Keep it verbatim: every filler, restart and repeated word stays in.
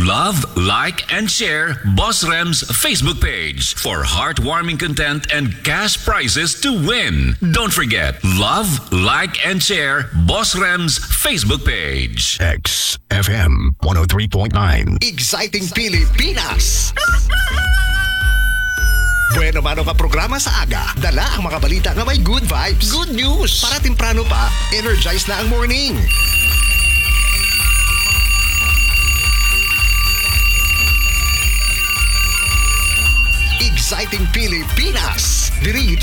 Love, like, and share Boss Rem's Facebook page for heartwarming content and cash prizes to win. Don't forget, love, like, and share Boss Rem's Facebook page. X F M one oh three point nine. Exciting Pilipinas! Bueno mano ka programa sa aga. Dala ang mga balita nga may good vibes. Good news! Para temprano pa, energize na ang morning. Exciting Pilipinas! Diri